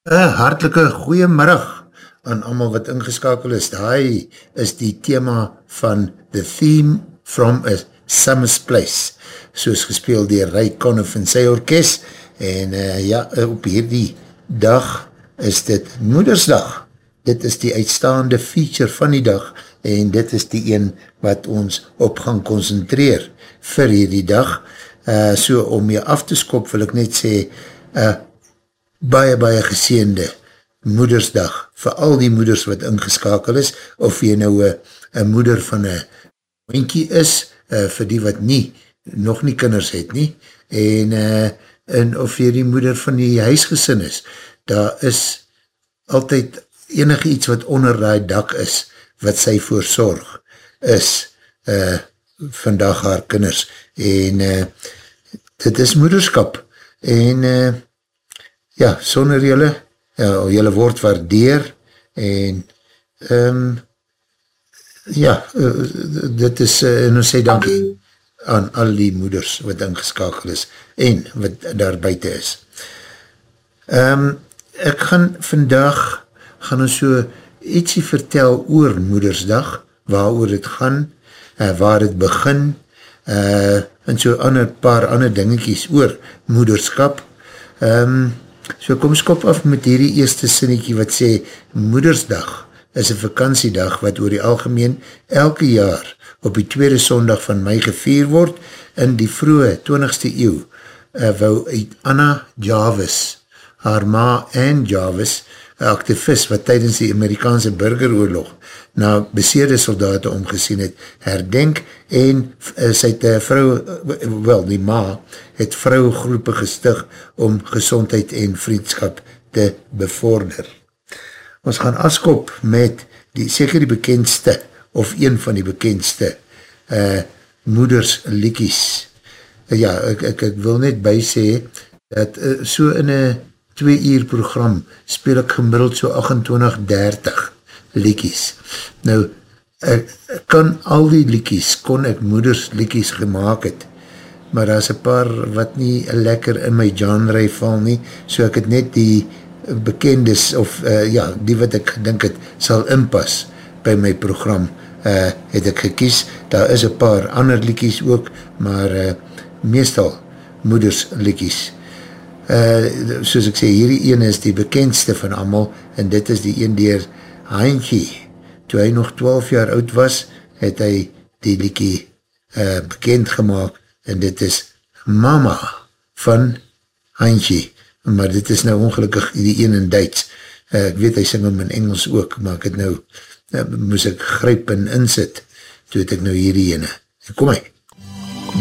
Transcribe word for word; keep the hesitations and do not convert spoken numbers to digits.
Een hartelike goeiemiddag aan almal wat ingeskakel is. Daai is die thema van The Theme from a Summer's Place, soos gespeeld dier Ray Conniff en sy orkest. En uh, ja, op hierdie dag is dit Moedersdag. Dit is die uitstaande feature van die dag en dit is die een wat ons op gaan concentreer vir hierdie dag. Uh, so om jy af te skop wil ek net sê, uh, baie, baie geseende Moedersdag, vir al die moeders wat ingeskakel is, of jy nou een moeder van een hondkie is, uh, vir die wat nie, nog nie kinders het nie, en, uh, en of jy die moeder van die huisgesin is, daar is altyd enige iets wat onder die dak is, wat sy voorzorg is, uh, vandag haar kinders, en uh, dit is moederskap, en uh, ja, sonder jylle, uh, jylle word waardeer, en um, ja, uh, dit is, uh, en ons sê dankie aan al die moeders wat ingeskakel is, en wat daar buiten is. Um, ek gaan vandag, gaan ons so ietsie vertel oor Moedersdag, waar oor het gaan, uh, waar het begin, uh, en so ander paar ander dingetjies oor moederskap. Um, so kom skop af met hierdie eerste sinnetjie wat sê, Moedersdag is een vakantiedag wat oor die algemeen elke jaar op die tweede sondag van mei gevier word. In die vroege twintigste eeuw uh, wou Anna Jarvis, haar ma Anne Jarvis, een activist wat tydens die Amerikaanse burgeroorlog na beseerde soldaten omgesien het, herdenk en uh, sy het uh, vrou, uh, wel die ma, het vrouwgroepe gestig om gezondheid en vriendskap te bevorder. Ons gaan afskop met die, seker die bekendste, of een van die bekendste uh, moedersliedjies. Uh, ja, ek, ek, ek wil net by sê, dat uh, so in een twee uur program speel ek gemiddeld so achtentwintig dertig liedjies. Nou, ek, ek kan al die liedjies, kon ek moedersliedjies gemaakt het, maar daar is een paar wat nie lekker in my genre val nie, so ek het net die bekendes, of uh, ja, die wat ek gedink het, sal inpas by my program, uh, het ek gekies. Daar is een paar ander liedjies ook, maar uh, meestal moedersliedjies. Uh, soos ek sê, hierdie ene is die bekendste van almal, en dit is die een dier Heintjie. Toe hy nog twaalf jaar oud was, het hy die liedjie uh, bekend gemaakt, en dit is Mama van Heintjie. Maar dit is nou ongelukkig die een in Duits. Uh, ek weet, hy sing hom in Engels ook, maar ek het nou, uh, moes ek gryp en insit, toe het ek nou hierdie ene. Kom hy.